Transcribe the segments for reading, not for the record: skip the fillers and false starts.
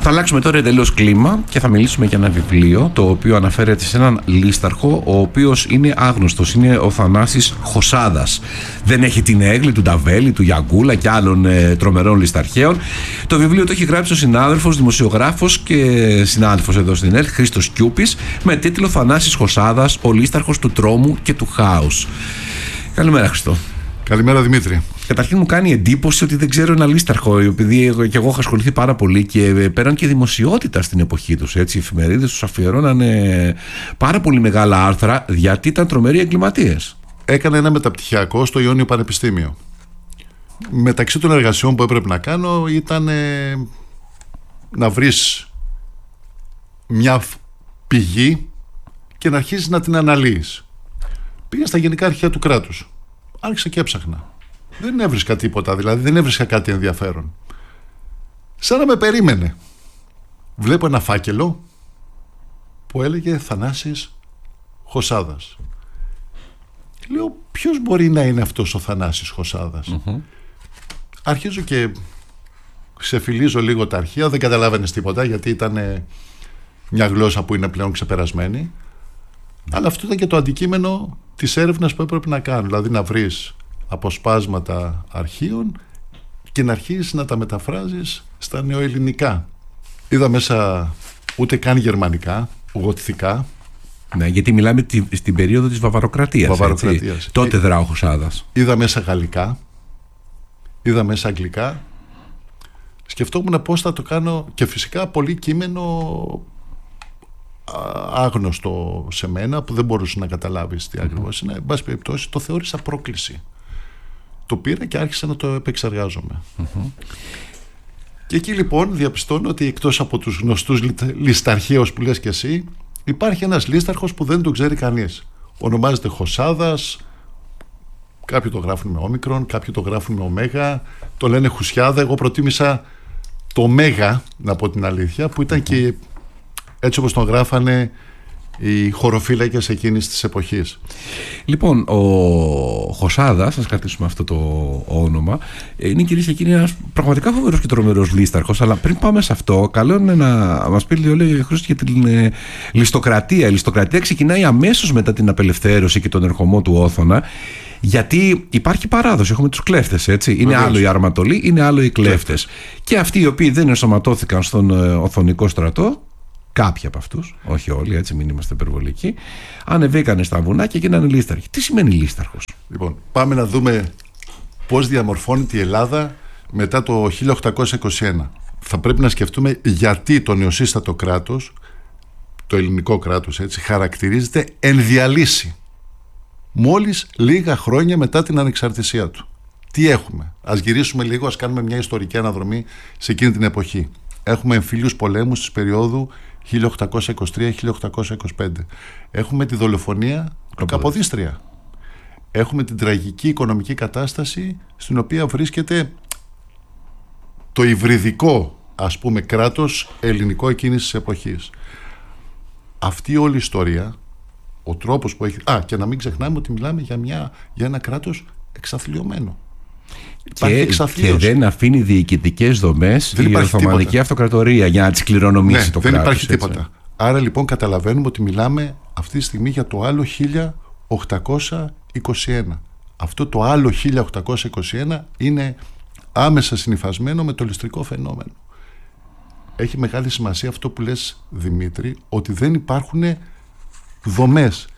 Θα αλλάξουμε τώρα εντελώς κλίμα και θα μιλήσουμε για ένα βιβλίο το οποίο αναφέρεται σε έναν λίσταρχο ο οποίος είναι άγνωστος. Είναι ο Θανάσης Χωσάδας. Δεν έχει την έγκλη του Νταβέλη, του Γιαγκούλα και άλλων τρομερών λισταρχαίων. Το βιβλίο το έχει γράψει ο συνάδελφος, δημοσιογράφος και συνάδελφος εδώ στην ΕΡΤ, Χρήστος Κιούπης, με τίτλο Θανάσης Χωσάδας, ο λίσταρχος του τρόμου και του χάους. Καλημέρα, Χριστό. Καλημέρα, Δημήτρη. Καταρχήν μου κάνει εντύπωση ότι δεν ξέρω ένα λίσταρχο, επειδή και εγώ έχω ασχοληθεί πάρα πολύ και πέραν και δημοσιότητα στην εποχή τους. Έτσι, οι εφημερίδες τους αφιερώνανε πάρα πολύ μεγάλα άρθρα γιατί ήταν τρομεροί εγκληματίες. Έκανα ένα μεταπτυχιακό στο Ιόνιο Πανεπιστήμιο. Μεταξύ των εργασιών που έπρεπε να κάνω ήταν να βρεις μια πηγή και να αρχίσεις να την αναλύεις. Πήγα στα Γενικά Αρχεία του Κράτους. Άρχισα και έψαχνα. Δεν έβρισκα τίποτα, δηλαδή δεν έβρισκα κάτι ενδιαφέρον. Σαν να με περίμενε. Βλέπω ένα φάκελο που έλεγε Θανάσης Χωσάδας. Λέω, ποιος μπορεί να είναι αυτός ο Θανάσης Χωσάδας? Αρχίζω και ξεφυλίζω λίγο τα αρχεία. Δεν καταλάβαινες τίποτα, γιατί ήταν μια γλώσσα που είναι πλέον ξεπερασμένη. Αλλά αυτό ήταν και το αντικείμενο της έρευνας που έπρεπε να κάνω. Δηλαδή να βρεις αποσπάσματα αρχείων και να αρχίσεις να τα μεταφράζεις στα νεοελληνικά. Είδα μέσα ούτε καν γερμανικά, γοτθικά. Ναι, γιατί μιλάμε στην περίοδο της Βαβαροκρατίας. Τότε δρά ο Χωσάδας. Είδα μέσα γαλλικά, είδα μέσα αγγλικά. Σκεφτόμουν πώς θα το κάνω και φυσικά πολύ κείμενο άγνωστο σε μένα που δεν μπορούσε να καταλάβεις τι ακριβώς είναι. Εν πάση περιπτώσει το θεώρησα πρόκληση. Το πήρα και άρχισα να το επεξεργάζομαι. Και εκεί λοιπόν διαπιστώνω ότι εκτός από τους γνωστούς λισταρχαίους που λες και εσύ, υπάρχει ένας λίσταρχος που δεν τον ξέρει κανείς. Ονομάζεται Χωσάδας. Κάποιοι το γράφουν με όμικρον, κάποιοι το γράφουν με ωμέγα, το λένε Χουσιάδα. Εγώ προτίμησα το μέγα, να πω την αλήθεια, που ήταν και έτσι όπως τον γράφανε οι χωροφύλακες εκείνης της εποχής. Λοιπόν, ο Χωσάδας, ας κρατήσουμε αυτό το όνομα, είναι κυρίως και εκείνη ένας πραγματικά φοβερός και τρομερός λίσταρχος. Αλλά πριν πάμε σε αυτό, καλό είναι να μας πει λίγο για την λιστοκρατία. Η λιστοκρατία ξεκινάει αμέσως μετά την απελευθέρωση και τον ερχομό του Όθωνα. Γιατί υπάρχει παράδοση, έχουμε τους κλέφτες, έτσι. Είναι Βεβαίως. άλλο οι αρματολοί, είναι άλλο οι κλέφτες. Και αυτοί οι οποίοι δεν ενσωματώθηκαν στον Οθωνικό στρατό, κάποιοι από αυτούς, όχι όλοι, έτσι, μην είμαστε υπερβολικοί, ανεβήκανε στα βουνά και γίνανε λίσταρχοι. Τι σημαίνει λίσταρχος? Λοιπόν, πάμε να δούμε πώς διαμορφώνεται η Ελλάδα μετά το 1821. Θα πρέπει να σκεφτούμε γιατί το νεοσύστατο κράτος, το ελληνικό κράτος, έτσι, χαρακτηρίζεται εν διαλύση. Μόλις λίγα χρόνια μετά την ανεξαρτησία του. Τι έχουμε? Ας γυρίσουμε λίγο, ας κάνουμε μια ιστορική αναδρομή σε εκείνη την εποχή. Έχουμε εμφύλιους πολέμους της περίοδου 1823-1825. Έχουμε τη δολοφονία του Καποδίστρια. Έχουμε την τραγική οικονομική κατάσταση στην οποία βρίσκεται το υβριδικό, ας πούμε, κράτος ελληνικό εκείνης της εποχής. Αυτή όλη η ιστορία, ο τρόπος που έχει... και να μην ξεχνάμε ότι μιλάμε για ένα κράτος εξαθλιωμένο. Και δεν αφήνει διοικητικές δομές η Οθωμανική Αυτοκρατορία για να τις κληρονομήσει το κράτος. Δεν υπάρχει τίποτα. Άρα λοιπόν καταλαβαίνουμε ότι μιλάμε αυτή τη στιγμή για το άλλο 1821. Αυτό το άλλο 1821 είναι άμεσα συνυφασμένο με το ληστρικό φαινόμενο. Έχει μεγάλη σημασία αυτό που λες, Δημήτρη, ότι δεν υπάρχουν δομές.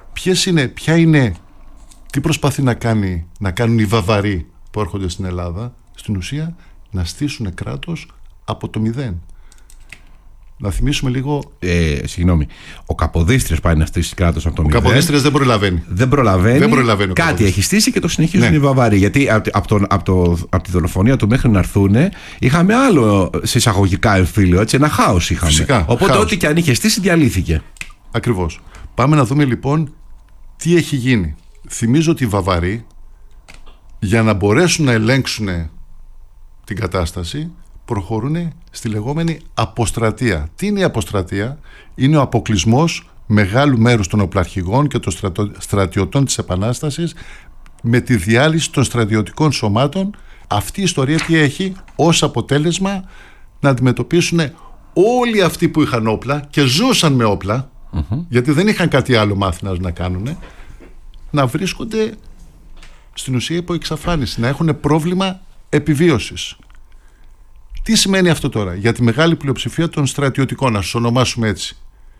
Τι προσπαθεί να κάνουν οι Βαβαροί που έρχονται στην Ελλάδα? Στην ουσία να στήσουν κράτος από το μηδέν. Να θυμίσουμε λίγο. Συγγνώμη. Ο Καποδίστριος πάει να στήσει κράτος από το μηδέν. Ο Καποδίστριος δεν προλαβαίνει. Δεν προλαβαίνει. Κάτι έχει στήσει και το συνεχίζουν οι Βαβαροί. Γιατί από τη δολοφονία του μέχρι να έρθουν, είχαμε άλλο συσσαγωγικά εμφύλιο. Έτσι, ένα χάος είχαμε. Φυσικά, οπότε χάος. ό,τι και αν είχε στήσει διαλύθηκε. Ακριβώς. Πάμε να δούμε λοιπόν τι έχει γίνει. Θυμίζω ότι οι Βαβαροί, για να μπορέσουν να ελέγξουν την κατάσταση, προχωρούν στη λεγόμενη αποστρατεία. Τι είναι η αποστρατεία? Είναι ο αποκλεισμός μεγάλου μέρους των οπλαρχηγών και των στρατιωτών της Επανάστασης με τη διάλυση των στρατιωτικών σωμάτων. Αυτή η ιστορία τι έχει ως αποτέλεσμα? Να αντιμετωπίσουν όλοι αυτοί που είχαν όπλα και ζούσαν με όπλα, γιατί δεν είχαν κάτι άλλο μάθει να κάνουν, να βρίσκονται στην ουσία υπό εξαφάνιση, να έχουν πρόβλημα επιβίωσης. Τι σημαίνει αυτό τώρα για τη μεγάλη πλειοψηφία των στρατιωτικών, να τους ονομάσουμε έτσι?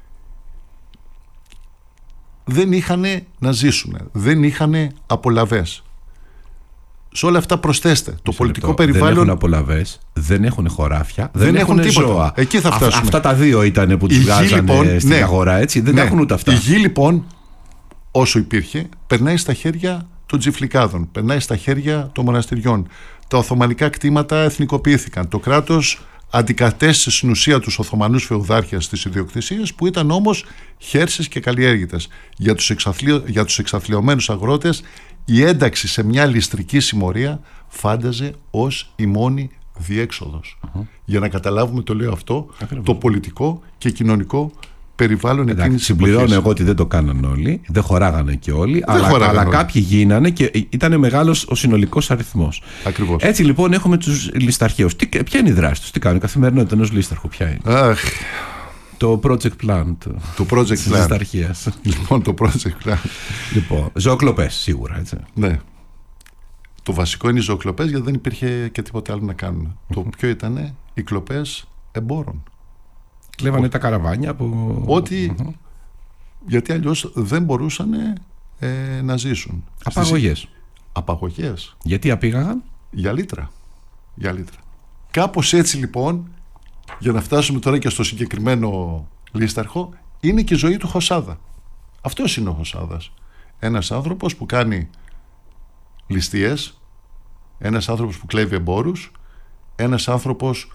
Δεν είχαν να ζήσουν, δεν είχαν απολαβές. Σε όλα αυτά προσθέστε το πολιτικό περιβάλλον. Δεν έχουν απολαβές, δεν έχουν χωράφια, δεν έχουν τίποτα. Ζώα. Εκεί θα φτάσουμε. Αυτά τα δύο ήταν που τους βγάζανε στην αγορά, έτσι. Δεν έχουν ούτε αυτά. Η γη λοιπόν, όσο υπήρχε, περνάει στα χέρια των τζιφλικάδων, περνάει στα χέρια των μοναστηριών. Τα Οθωμανικά κτήματα εθνικοποιήθηκαν. Το κράτος αντικατέστησε στην ουσία τους Οθωμανούς φεουδάρχες στις ιδιοκτησίες, που ήταν όμως χέρσες και καλλιέργητες. Για τους εξαθλιωμένους αγρότες, η ένταξη σε μια ληστρική συμμορία φάνταζε ως η μόνη διέξοδος. Για να καταλάβουμε, το λέω αυτό, το πολιτικό και κοινωνικό περιβάλλον εκείνης της εποχής. Συμπληρώνω εγώ ότι δεν το κάνανε όλοι, δεν χωράγανε και όλοι, αλλά κάποιοι γίνανε και ήταν μεγάλος ο συνολικός αριθμός. Ακριβώς. Έτσι λοιπόν έχουμε τους λησταρχαίους. Ποια είναι η δράση τους, τι κάνουν, η καθημερινότητα ενός λησταρχού, ποια είναι? Το project plan της λησταρχίας. Λοιπόν, το project plan. Λοιπόν, ζωοκλοπές σίγουρα, έτσι. Ναι. Το βασικό είναι οι ζωοκλοπές, γιατί δεν υπήρχε και τίποτε άλλο να κάνουν. Το ποιο ήτανε? Οι κλοπές εμπόρων. Κλέβανε τα καραβάνια από... γιατί αλλιώς δεν μπορούσαν να ζήσουν. Απαγωγές. Γιατί απήγαγαν? Για λίτρα. Κάπως έτσι λοιπόν, για να φτάσουμε τώρα και στο συγκεκριμένο λίσταρχο, είναι και η ζωή του Χωσάδα. Αυτός είναι ο Χωσάδας. Ένας άνθρωπος που κάνει ληστείες, ένας άνθρωπος που κλέβει εμπόρους, ένας άνθρωπος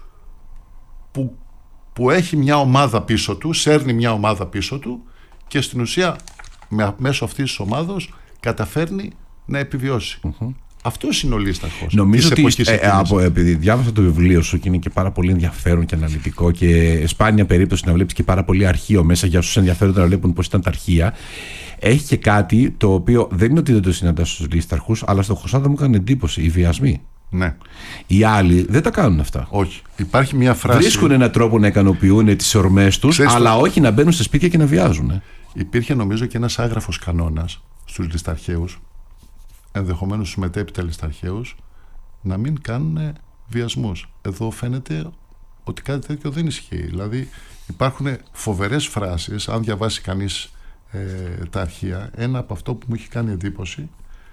που έχει μια ομάδα πίσω του, σέρνει μια ομάδα πίσω του και στην ουσία μέσω αυτής της ομάδος καταφέρνει να επιβιώσει. Αυτός είναι ο λίσταρχος. Νομίζω ότι επειδή διάβασα το βιβλίο σου και είναι και πάρα πολύ ενδιαφέρον και αναλυτικό και σπάνια περίπτωση να βλέπεις και πάρα πολύ αρχείο μέσα για όσους ενδιαφέρονται να βλέπουν πώς ήταν τα αρχεία, έχει και κάτι το οποίο δεν είναι ότι δεν το συναντάς στους λίσταρχους, αλλά στο Χωσάδα μου έκανε εντύπωση, οι βιασμοί. Ναι. Οι άλλοι δεν τα κάνουν αυτά. Όχι. Υπάρχει μια φράση. Βρίσκουν έναν τρόπο να ικανοποιούν τις ορμές τους, αλλά όχι να μπαίνουν σε σπίτια και να βιάζουν. Υπήρχε νομίζω και ένας άγραφος κανόνας στους λησταρχαίους, ενδεχομένως στους μετέπειτα λησταρχαίους, να μην κάνουν βιασμούς. Εδώ φαίνεται ότι κάτι τέτοιο δεν ισχύει. Δηλαδή υπάρχουν φοβερές φράσεις, αν διαβάσει κανείς τα αρχεία. Ένα από αυτό που μου έχει κάνει εντύπωση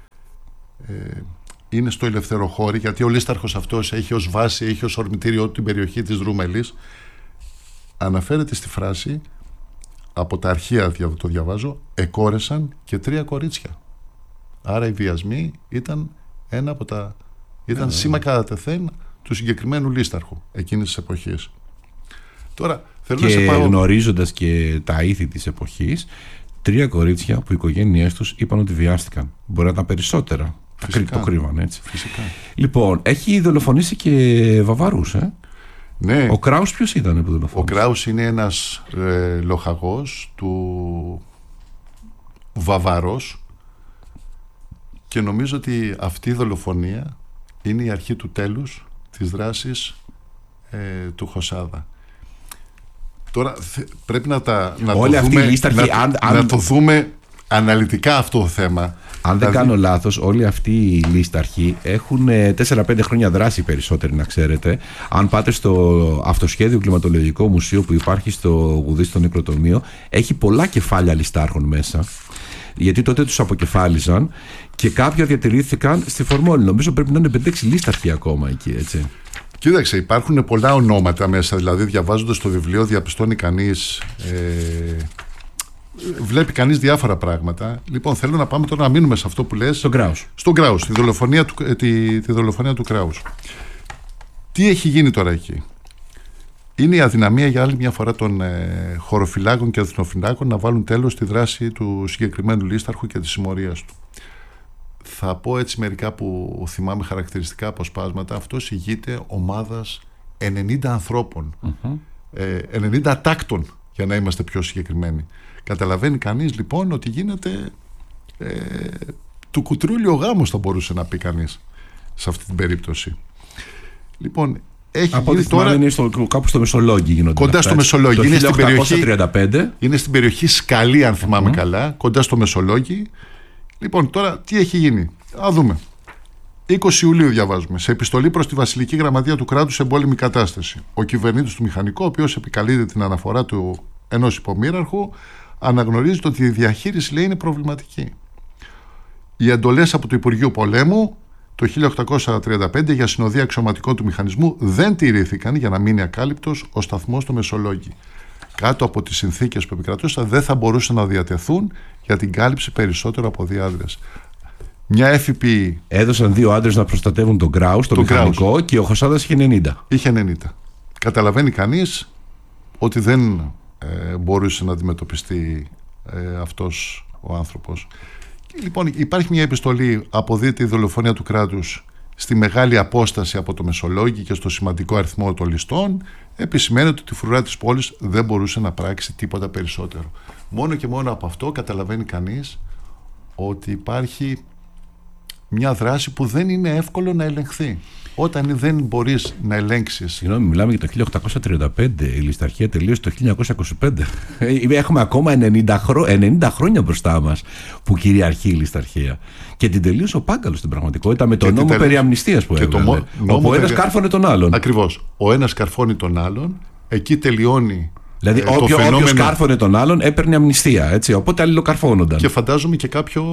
είναι στο Ελευθεροχώρι, γιατί ο λίσταρχος αυτός έχει ως βάση, έχει ως ορμητήριό την περιοχή της Δρούμελης. Αναφέρεται στη φράση, από τα αρχεία το διαβάζω, εκόρεσαν και 3 κορίτσια. Άρα οι βιασμοί ήταν ένα από τα... ήταν σήμα κατά τεθέν του συγκεκριμένου λίσταρχου εκείνης της εποχής. Τώρα θέλω να σε πάω... γνωρίζοντας και τα ήθη της εποχής, 3 κορίτσια που οι οικογένειές τους είπαν ότι βιάστηκαν. Μπορεί να ήταν περισσότερα. Το κρύβαν, έτσι. Φυσικά. Λοιπόν, έχει δολοφονήσει και Βαβαρούς, Ναι. Ο Κράους ποιος ήταν που δολοφόνησε? Ο Κράους είναι ένας λοχαγός του Βαβαρός και νομίζω ότι αυτή η δολοφονία είναι η αρχή του τέλους της δράσης του Χωσάδα. Τώρα πρέπει να το δούμε αναλυτικά αυτό το θέμα. Αν δεν κάνω λάθος, όλοι αυτοί οι λίσταρχοι έχουν 4-5 χρόνια δράση περισσότεροι, να ξέρετε. Αν πάτε στο αυτοσχέδιο κλιματολογικό μουσείο που υπάρχει στο Γουδί στο νεκροτομείο, έχει πολλά κεφάλια λιστάρχων μέσα. Γιατί τότε τους αποκεφάλιζαν και κάποια διατηρήθηκαν στη Φορμόλη. Νομίζω πρέπει να είναι 5-6 λίσταρχοι ακόμα εκεί, έτσι. Κοίταξε, υπάρχουν πολλά ονόματα μέσα. Δηλαδή, διαβάζοντας το βιβλίο, διαπιστώνει κανείς. Βλέπει κανείς διάφορα πράγματα. Λοιπόν, θέλω να πάμε τώρα να μείνουμε σε αυτό που λες. Στον Κράους, τη δολοφονία του Κράους. Τι έχει γίνει τώρα εκεί? Είναι η αδυναμία για άλλη μια φορά των χωροφυλάκων και εθνοφυλάκων να βάλουν τέλος στη δράση του συγκεκριμένου λίσταρχου και της συμμορίας του. Θα πω έτσι μερικά που θυμάμαι χαρακτηριστικά αποσπάσματα. Αυτός ηγείται ομάδας 90 ανθρώπων, 90 τάκτων, για να είμαστε πιο συγκεκριμένοι. Καταλαβαίνει κανείς λοιπόν ότι γίνεται του κουτρούλι ο γάμος, θα μπορούσε να πει κανείς σε αυτή την περίπτωση. Λοιπόν, Από ό,τι τώρα είναι κάπου στο Μεσολόγγι γίνονται. Κοντά στο Μεσολόγγι. Το 1835. Είναι στην περιοχή Σκαλή, αν θυμάμαι καλά, κοντά στο Μεσολόγγι. Λοιπόν, τώρα τι έχει γίνει. Α δούμε. 20 Ιουλίου διαβάζουμε. Σε επιστολή προς τη Βασιλική Γραμματεία του Κράτους σε εμπόλεμη κατάσταση. Ο κυβερνήτης του Μηχανικού, ο οποίος επικαλείται την αναφορά του ενός υπομοίραρχου, αναγνωρίζει ότι η διαχείριση, λέει, είναι προβληματική. Οι εντολές από το Υπουργείο Πολέμου το 1835 για συνοδεία αξιωματικών του μηχανισμού δεν τηρήθηκαν για να μείνει ακάλυπτος ο σταθμός στο Μεσολόγγι. Κάτω από τις συνθήκες που επικρατούσαν δεν θα μπορούσαν να διατεθούν για την κάλυψη περισσότερο από 2 άντρες. Μια έφυπη. Έδωσαν 2 άντρες να προστατεύουν τον Γκράους, το μηχανικό, Γκράους. Και ο Χωσάδας είχε 90. Είχε 90. Καταλαβαίνει κανείς ότι δεν μπορούσε να αντιμετωπιστεί αυτός ο άνθρωπος. Λοιπόν, υπάρχει μια επιστολή, αποδίδεται η δολοφονία του κράτους στη μεγάλη απόσταση από το Μεσολόγγι και στο σημαντικό αριθμό των ληστών. Επισημαίνεται ότι η φρουρά της πόλης δεν μπορούσε να πράξει τίποτα περισσότερο. Μόνο και μόνο από αυτό καταλαβαίνει κανείς ότι υπάρχει μια δράση που δεν είναι εύκολο να ελεγχθεί. Όταν δεν μπορείς να ελέγξεις. Συγγνώμη, μιλάμε για το 1835. Η λησταρχία τελείωσε το 1925. Έχουμε ακόμα 90 χρόνια μπροστά μας που κυριαρχεί η λησταρχία. Και την τελείωσε ο Πάγκαλος στην πραγματικότητα με τον νόμο περί αμνηστίας που έβγαλε. Όπου ο ένας κάρφωνε τον άλλον. Ακριβώς. Ο ένας καρφώνει τον άλλον. Εκεί τελειώνει. Δηλαδή, όποιος κάρφωνε τον άλλον έπαιρνε αμνηστία. Έτσι, οπότε αλληλοκαρφώνονταν. Και φαντάζομαι και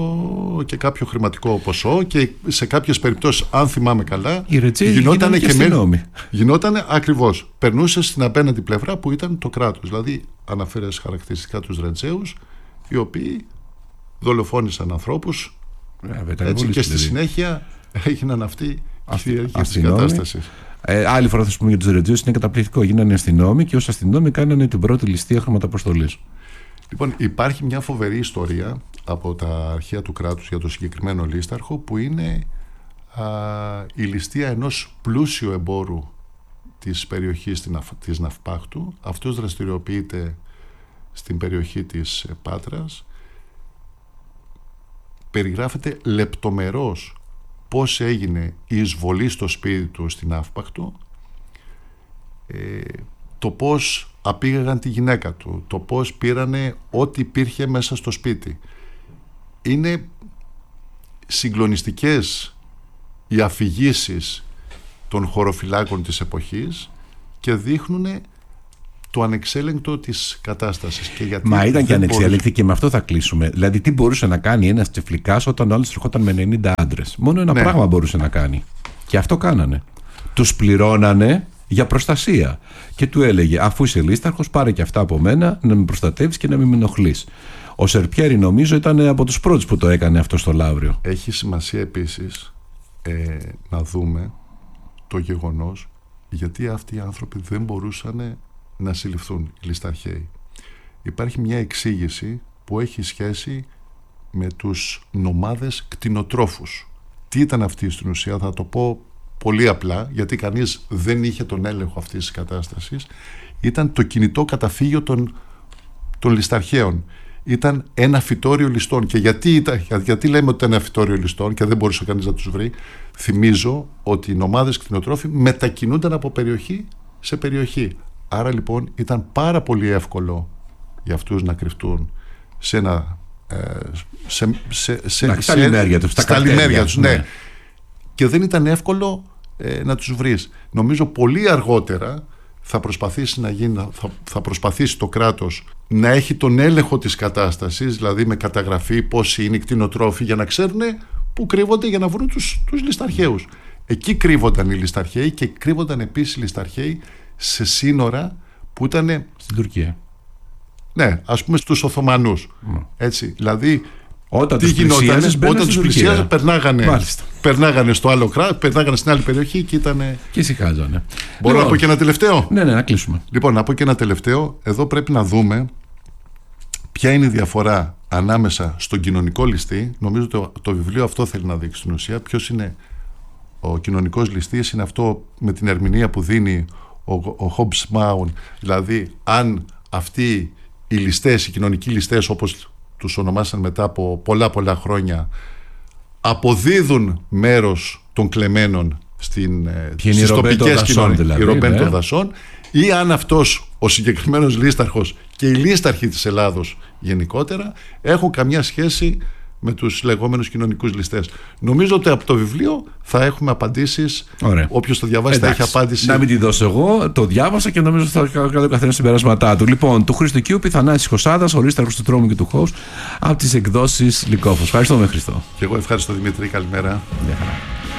κάποιο χρηματικό ποσό και σε κάποιες περιπτώσεις, αν θυμάμαι καλά, γινότανε και αστυνόμοι. Γινότανε ακριβώς. Περνούσε στην απέναντι πλευρά που ήταν το κράτος. Δηλαδή, αναφέρες χαρακτηριστικά τους Ρετζέους, οι οποίοι δολοφόνησαν ανθρώπους. Έτσι, και στη συνέχεια έγιναν αυτοί η κατάσταση. Άλλη φορά θα σου πούμε για τους Ρετζέους, είναι καταπληκτικό. Γίνανε αστυνόμοι και ως αστυνόμοι κάνανε την πρώτη ληστεία χρηματαποστολής. Λοιπόν, υπάρχει μια φοβερή ιστορία από τα αρχαία του κράτους για το συγκεκριμένο λίσταρχο, που είναι η ληστεία ενός πλούσιου εμπόρου της περιοχής της Ναυπάχτου. Αυτός δραστηριοποιείται στην περιοχή της Πάτρας. Περιγράφεται λεπτομερώς πώς έγινε η εισβολή στο σπίτι του στην Ναύπαχτο, το πώς απήγαγαν τη γυναίκα του, το πώς πήρανε ό,τι υπήρχε μέσα στο σπίτι. Είναι συγκλονιστικές οι αφηγήσεις των χωροφυλάκων της εποχής και δείχνουν το ανεξέλεγκτο της κατάστασης. Μα ήταν και ανεξέλεγκτη και με αυτό θα κλείσουμε. Δηλαδή, τι μπορούσε να κάνει ένας τσεφλικάς όταν ο άλλος ερχόταν με 90 άντρες? Μόνο ένα πράγμα μπορούσε να κάνει. Και αυτό κάνανε. Τους πληρώνανε για προστασία. Και του έλεγε: αφού είσαι λίσταρχος, πάρε και αυτά από μένα, να με προστατεύεις και να μην με ενοχλείς. Ο Σερπιέρη, νομίζω, ήταν από τους πρώτους που το έκανε αυτό στο Λαύριο. Έχει σημασία επίσης να δούμε το γεγονός γιατί αυτοί οι άνθρωποι δεν μπορούσαν να συλληφθούν, οι λησταρχαίοι. Υπάρχει μια εξήγηση που έχει σχέση με τους νομάδες κτηνοτρόφους. Τι ήταν αυτοί στην ουσία? Θα το πω πολύ απλά, γιατί κανείς δεν είχε τον έλεγχο αυτής της κατάστασης. Ήταν το κινητό καταφύγιο των λησταρχαίων. Ήταν ένα φυτόριο ληστών. Και γιατί λέμε ότι ήταν ένα φυτόριο ληστών και δεν μπορούσε κανείς να τους βρει? Θυμίζω ότι οι νομάδες κτηνοτρόφοι μετακινούνταν από περιοχή σε περιοχή. Άρα λοιπόν ήταν πάρα πολύ εύκολο για αυτούς να κρυφτούν σε ένα στα λιμέρια τους, ναι. Και δεν ήταν εύκολο να τους βρεις. Νομίζω πολύ αργότερα θα προσπαθήσει το κράτος να έχει τον έλεγχο της κατάστασης, δηλαδή με καταγραφή πόσοι είναι οι κτηνοτρόφοι, για να ξέρουν που κρύβονται για να βρουν τους λησταρχαίους. Εκεί κρύβονταν οι λησταρχαίοι και κρύβονταν επίσης οι λησταρχαίοι σε σύνορα που ήταν στην Τουρκία. Ναι, ας πούμε στους Οθωμανούς. Έτσι, δηλαδή όταν τους πλησίαζε, περνάγανε στο άλλο κράτος, περνάγανε στην άλλη περιοχή και ήταν. Και ησυχάζανε. Μπορώ να πω και ένα τελευταίο? Ναι, να κλείσουμε. Λοιπόν, να πω και ένα τελευταίο. Εδώ πρέπει να δούμε ποια είναι η διαφορά ανάμεσα στον κοινωνικό ληστή. Νομίζω το βιβλίο αυτό θέλει να δείξει στην ουσία. Ποιος είναι ο κοινωνικός ληστής? Είναι αυτό με την ερμηνεία που δίνει ο Hobsbawm. Δηλαδή, αν αυτοί οι ληστές, οι κοινωνικοί ληστές, όπως τους ονομάσαν μετά από πολλά χρόνια, αποδίδουν μέρος των κλεμμένων στις τοπικές κοινωνίες, δηλαδή, η Ρομπέν των Δασών, ή αν αυτός ο συγκεκριμένος λίσταρχος και οι λίσταρχοι της Ελλάδος γενικότερα έχουν καμιά σχέση με τους λεγόμενους κοινωνικούς ληστές. Νομίζω ότι από το βιβλίο θα έχουμε απαντήσεις. Όποιος το διαβάσει θα έχει απάντηση. Να μην τη δώσω εγώ, το διάβασα και νομίζω θα κάνω ο καθένας συμπεράσματά του. Λοιπόν, του Χρήστου Κιούπη, Θανάσης Χωσάδας, ο λίσταρχος του Τρόμου και του Χόους, από τις εκδόσεις Λυκόφος. Ευχαριστώ, Χριστό. Και εγώ ευχαριστώ, Δημήτρη. Καλημέρα. Γεια χαρά.